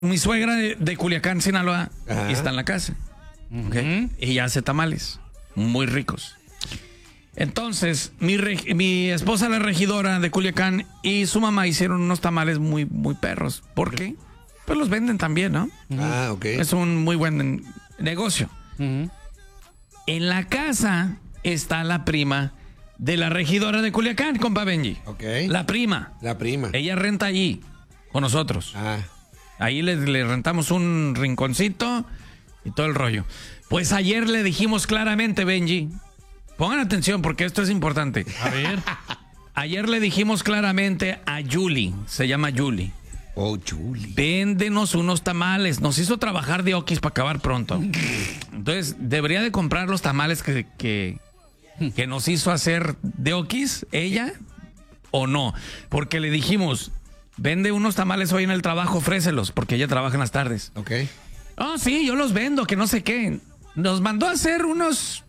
Mi suegra de Culiacán, Sinaloa, Ajá. está en la casa. ¿Okay? Y hace tamales muy ricos. Entonces, mi esposa, la regidora de Culiacán, y su mamá hicieron unos tamales muy, muy perros. ¿Por qué? Pues los venden también, ¿no? Ah, ok. Es un muy buen negocio. Ujú. En la casa está la prima de la regidora de Culiacán, compa Benji. Ok. La prima. La prima. Ella renta allí con nosotros. Ah. Ahí le rentamos un rinconcito y todo el rollo. Pues ayer le dijimos claramente, Benji, pongan atención porque esto es importante. A ver. Ayer le dijimos claramente a Julie, se llama Julie, Oh, chuli. véndenos unos tamales. Nos hizo trabajar de Oquis para acabar pronto. Entonces, debería de comprar los tamales que nos hizo hacer de Oquis, ella, o no. Porque le dijimos, vende unos tamales hoy en el trabajo, ofrécelos, porque ella trabaja en las tardes. Ok. Ah, sí, yo los vendo, que no sé qué. Nos mandó a hacer unos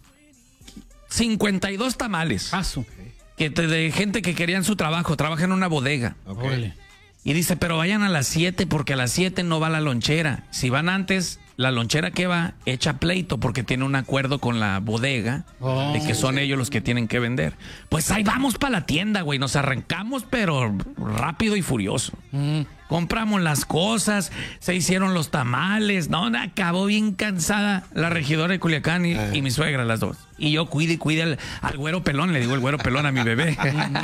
52 tamales. Paso. De gente que querían su trabajo, trabaja en una bodega. Ok. Órale. Y dice, pero vayan a las 7 porque a las 7 no va la lonchera. Si van antes, la lonchera que va echa pleito porque tiene un acuerdo con la bodega Oh, de que son ellos los que tienen que vender. Pues ahí vamos para la tienda, güey. Nos arrancamos, pero rápido y furioso. Compramos las cosas, se hicieron los tamales. No, acabó bien cansada la regidora de Culiacán y mi suegra, las dos. Y yo cuide al güero pelón, le digo el güero pelón a mi bebé.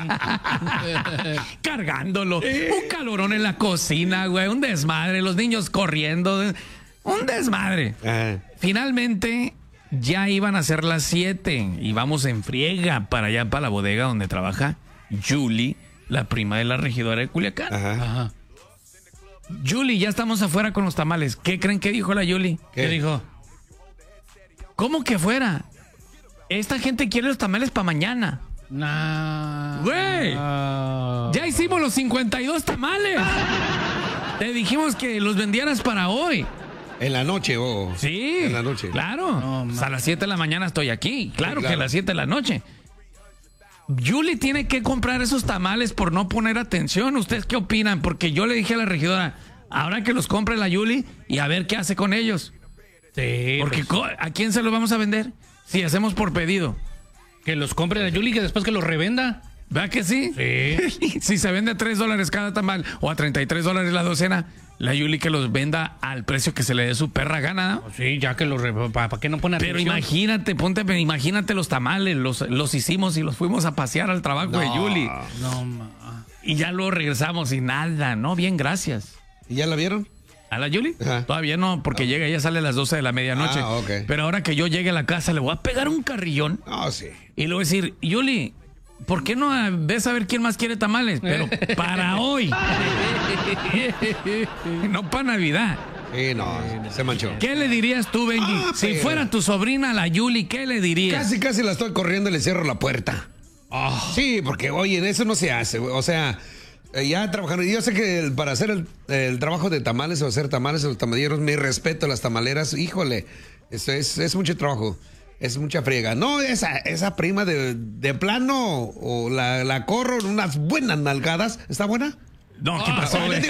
Cargándolo. Un calorón en la cocina, güey. Un desmadre. Los niños corriendo. Un desmadre. Ah. Finalmente, ya iban a ser las 7 y vamos en friega para allá, para la bodega donde trabaja Julie, la prima de la regidora de Culiacán. Ajá. Ajá. Julie, ya estamos afuera con los tamales. ¿Qué creen que dijo la Julie? ¿Qué dijo? ¿Cómo que fuera? Esta gente quiere los tamales para mañana. Nah. Güey. Ya hicimos los 52 tamales. Te dijimos que los vendieras para hoy. En la noche, oh. Sí. En la noche. Claro. No, Pues a las 7 de la mañana estoy aquí. Claro, Sí, claro. que a las 7 de la noche. Julie tiene que comprar esos tamales por no poner atención. ¿Ustedes qué opinan? Porque yo le dije a la regidora, ahora que los compre la Julie y a ver qué hace con ellos. Sí. Porque pues, ¿a quién se los vamos a vender? Si hacemos por pedido. que los compre la Yuli y que después que los revenda. ¿Verdad que sí? Sí. Si se vende a $3 cada tamal o a $33 la docena, la Yuli que los venda al precio que se le dé su perra gana, ¿no? Sí, ya que los ¿para qué no pone Pero atención? imagínate los tamales, los hicimos y los fuimos a pasear al trabajo de Yuli. No, ma. Y ya luego regresamos y nada, ¿no? Bien, gracias. ¿Y ya la vieron? ¿A la Yuli? Ajá. Todavía no, porque llega, ella sale a las 12 de la medianoche. Ah, ok. Pero ahora que yo llegue a la casa, le voy a pegar un carrillón Ah, sí. y le voy a decir, Yuli, ¿por qué no ves a ver quién más quiere tamales? Pero para hoy. No para Navidad. Sí, no, se manchó. ¿Qué le dirías tú, Benji? Ah, Si pero- fuera tu sobrina, la Yuli, ¿qué le dirías? Casi la estoy corriendo y le cierro la puerta. Sí, porque, oye, eso no se hace. O sea, ya trabajando. Yo sé que para hacer el trabajo de tamales o hacer tamales a los tamaleros, mi respeto a las tamaleras, híjole, eso es mucho trabajo. Es mucha friega. No, esa prima de plano, o la corro en unas buenas nalgadas. ¿Está buena? No, ¿qué pasó, güey?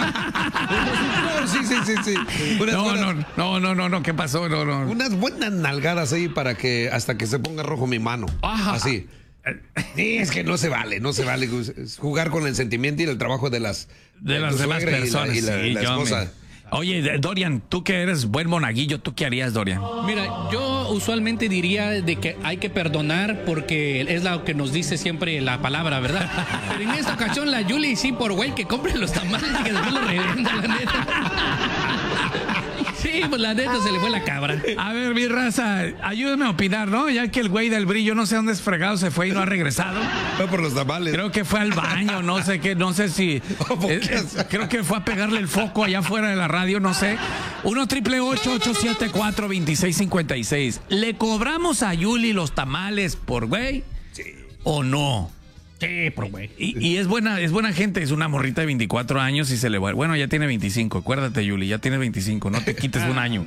Sí. No, ¿qué pasó? No. Unas buenas nalgadas ahí para que hasta que se ponga rojo mi mano. Ajá. Así. Sí, es que no se vale es jugar con el sentimiento y el trabajo de las De tu las demás suegra personas. y la sí, yo esposa. Oye, Dorian, tú que eres buen monaguillo, ¿tú qué harías, Dorian? Mira, yo usualmente diría de que hay que perdonar porque es lo que nos dice siempre la palabra, ¿verdad? Pero en esta ocasión la Yuli sí, por güey, que compre los tamales y que después los revenda, la neta. Sí, pues la neta se le fue la cabra. A ver, mi raza, ayúdame a opinar, ¿no? Ya que el güey del brillo, no sé dónde es fregado, se fue y no ha regresado. Fue por los tamales. Creo que fue al baño, no sé qué, no sé si. Creo que fue a pegarle el foco allá afuera de la radio, no sé. 1-888-874-2656. ¿Le cobramos a Yuli los tamales por güey? Sí. ¿O no? Sí, por güey. Y es buena gente, es una morrita de 24 años y se le va. Bueno, ya tiene 25, acuérdate, Yuli, ya tiene 25, no te quites un año.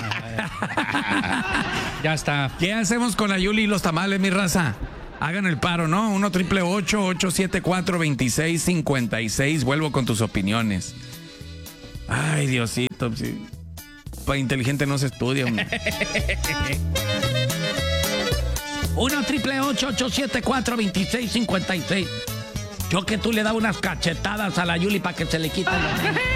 Ya está. ¿Qué hacemos con la Yuli y los tamales, mi raza? Hagan el paro, ¿no? 1-888-874-2656. Vuelvo con tus opiniones. Ay, Diosito, sí. Pues inteligente no se estudia, hombre. 1-888-874-2656. Yo que tú le das unas cachetadas a la Yuli para que se le quite.